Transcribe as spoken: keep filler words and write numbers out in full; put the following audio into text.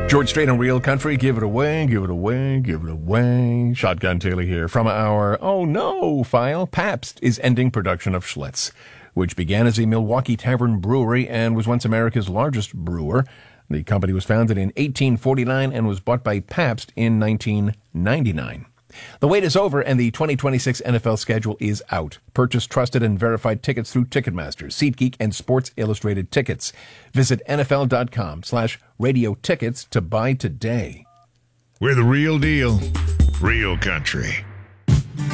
George Strait and Real Country, give it away, give it away, give it away. Shotgun Taylor here from our Oh No file. Pabst is ending production of Schlitz, which began as a Milwaukee tavern brewery and was once America's largest brewer. The company was founded in eighteen forty-nine and was bought by Pabst in nineteen ninety-nine. The wait is over and the twenty twenty-six N F L schedule is out. Purchase trusted and verified tickets through Ticketmaster, SeatGeek, and Sports Illustrated Tickets. Visit nfl.com slash radio tickets to buy today. We're the real deal, real country.